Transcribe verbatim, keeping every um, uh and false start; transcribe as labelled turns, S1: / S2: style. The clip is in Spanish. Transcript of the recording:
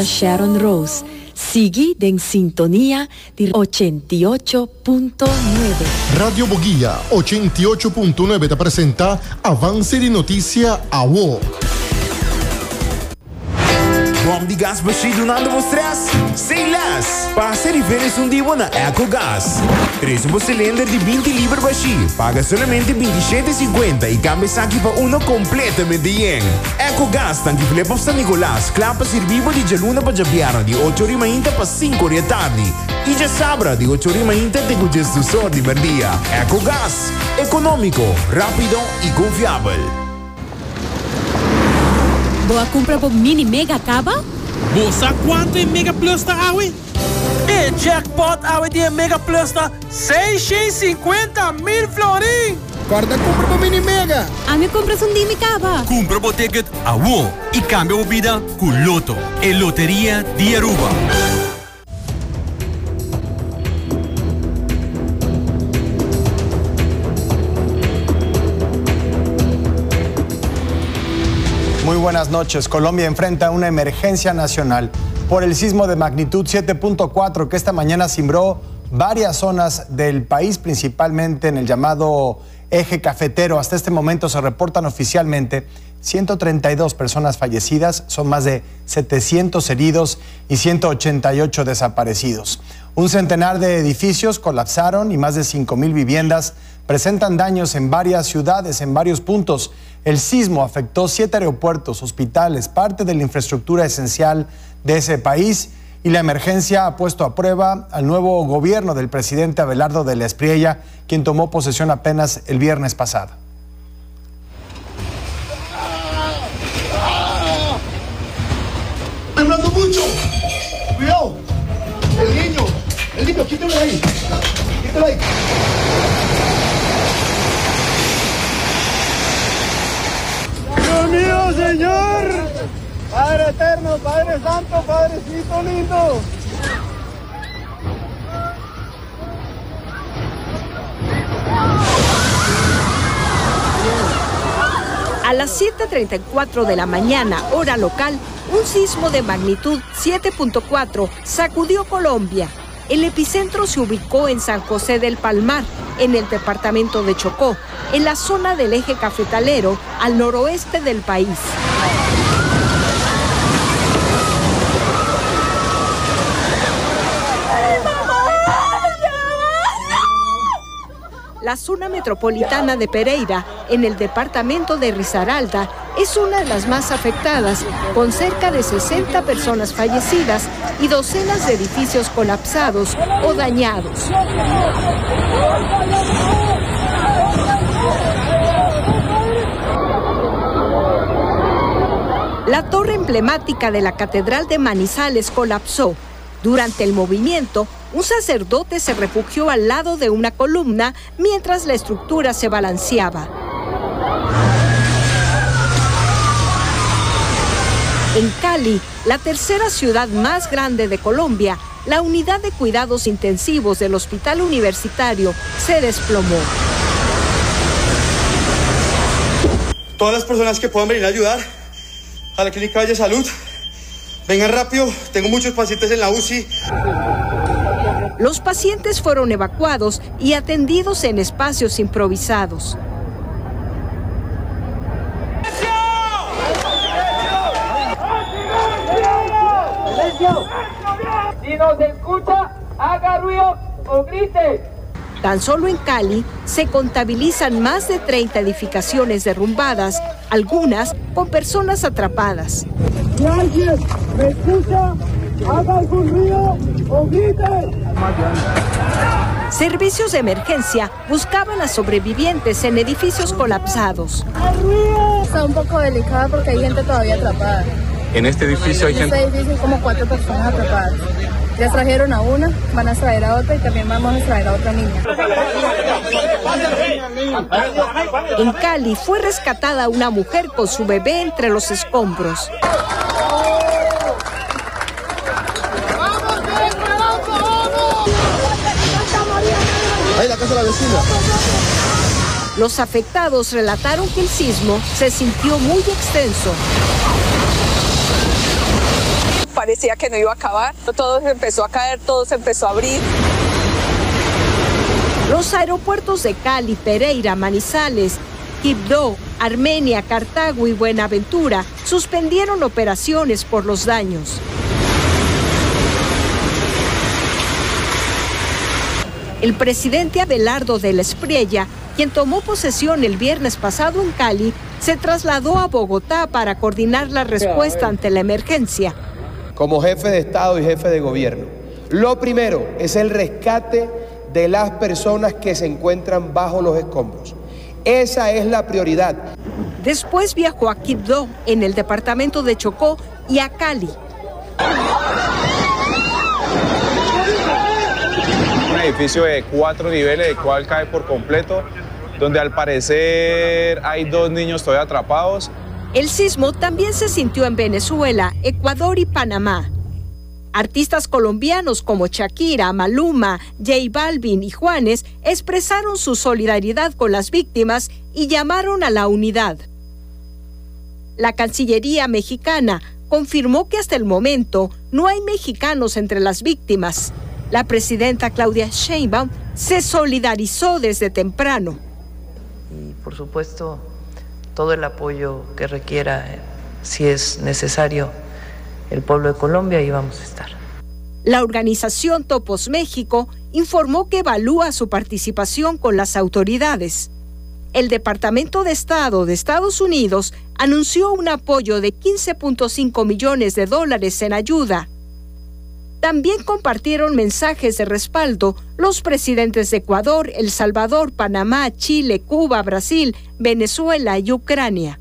S1: Questa Sharon Rose. Sigui en sintonía di ochenta y ocho punto nueve.
S2: Radio Boguía ochenta y ocho punto nueve te presenta Avance di Noticia a W O.
S3: Bom de gás baixo nada vostras? Sem las. Passa e veres um dia na EcoGás. Traz um cilindro de vinte libras baixo. Paga somente vinte e sete e cinquenta e cambia aqui para uno completamente bien. EcoGás tanto que para San Nicolás. Clapa servivo de Jaluna para Japiano de ocho horas e para cinco da tarde. E já sabra de ocho horas e tem o gestor de dia. EcoGás. Econômico, rápido e confiável.
S1: Boa compra por mini mega acaba?
S4: Você sabe quanto é Mega Plus tá awe? É jackpot awe de Mega Plus tá seiscentos e cinquenta mil florim.
S5: Guarda compra por mini mega.
S1: A mim compras um dime acaba.
S4: Compra por ticket a W O e cambia a vida com Loto, a loteria de Aruba.
S6: Muy buenas noches. Colombia enfrenta una emergencia nacional por el sismo de magnitud siete punto cuatro que esta mañana cimbró varias zonas del país, principalmente en el llamado eje cafetero. Hasta este momento se reportan oficialmente ciento treinta y dos personas fallecidas, son más de setecientos heridos y ciento ochenta y ocho desaparecidos. Un centenar de edificios colapsaron y más de cinco mil viviendas presentan daños en varias ciudades, en varios puntos. El sismo afectó siete aeropuertos, hospitales, parte de la infraestructura esencial de ese país, y la emergencia ha puesto a prueba al nuevo gobierno del presidente Abelardo de la Espriella, quien tomó posesión apenas el viernes pasado.
S5: ¡Temblando mucho! ¡Cuidado! El niño, el niño, quítelo ahí. Quítelo ahí. ¡Dios mío, Señor! Padre eterno, Padre santo, Padrecito lindo.
S7: A las siete treinta y cuatro de la mañana, hora local, un sismo de magnitud siete punto cuatro sacudió Colombia. El epicentro se ubicó en San José del Palmar, en el departamento de Chocó, en la zona del eje cafetalero, al noroeste del país. La zona metropolitana de Pereira, en el departamento de Risaralda, es una de las más afectadas, con cerca de sesenta personas fallecidas y docenas de edificios colapsados o dañados. La torre emblemática de la Catedral de Manizales colapsó. Durante el movimiento, un sacerdote se refugió al lado de una columna mientras la estructura se balanceaba. En Cali, la tercera ciudad más grande de Colombia, la unidad de cuidados intensivos del Hospital Universitario se desplomó.
S5: Todas las personas que puedan venir a ayudar a la Clínica Valle Salud, vengan rápido, tengo muchos pacientes en la U C I.
S7: Los pacientes fueron evacuados y atendidos en espacios improvisados.
S8: Si nos escucha, haga ruido o grite.
S7: Tan solo en Cali se contabilizan más de treinta edificaciones derrumbadas, algunas con personas atrapadas.
S8: Si alguien me escucha, haga algún ruido o grite.
S7: Servicios de emergencia buscaban a sobrevivientes en edificios colapsados.
S9: Está un poco delicada porque hay gente todavía atrapada.
S10: En este edificio hay gente...
S9: En este edificio hay como cuatro personas atrapadas. Ya trajeron a una, van a traer a otra y también vamos a traer a otra niña.
S7: En Cali fue rescatada una mujer con su bebé entre los escombros.
S5: Ahí la casa de la vecina.
S7: Los afectados relataron que el sismo se sintió muy extenso.
S11: parecía que no iba a acabar. Todo se empezó a caer, todo se empezó a abrir.
S7: Los aeropuertos de Cali, Pereira, Manizales, Quibdó, Armenia, Cartago y Buenaventura suspendieron operaciones por los daños. El presidente Abelardo de la Espriella, quien tomó posesión el viernes pasado en Cali, se trasladó a Bogotá para coordinar la respuesta ante la emergencia.
S12: Como jefe de Estado y jefe de gobierno, lo primero es el rescate de las personas que se encuentran bajo los escombros. Esa es la prioridad.
S7: Después viajó a Quibdó, en el departamento de Chocó, y a Cali.
S10: Un edificio de cuatro niveles, el cual cae por completo, donde al parecer hay dos niños todavía atrapados.
S7: El sismo también se sintió en Venezuela, Ecuador y Panamá. Artistas colombianos como Shakira, Maluma, J Balvin y Juanes expresaron su solidaridad con las víctimas y llamaron a la unidad. La Cancillería mexicana confirmó que hasta el momento no hay mexicanos entre las víctimas. La presidenta Claudia Sheinbaum se solidarizó desde temprano.
S13: Y por supuesto, todo el apoyo que requiera, si es necesario, el pueblo de Colombia, ahí vamos a estar.
S7: La organización Topos México informó que evalúa su participación con las autoridades. El Departamento de Estado de Estados Unidos anunció un apoyo de quince punto cinco millones de dólares en ayuda. También compartieron mensajes de respaldo los presidentes de Ecuador, El Salvador, Panamá, Chile, Cuba, Brasil, Venezuela y Ucrania.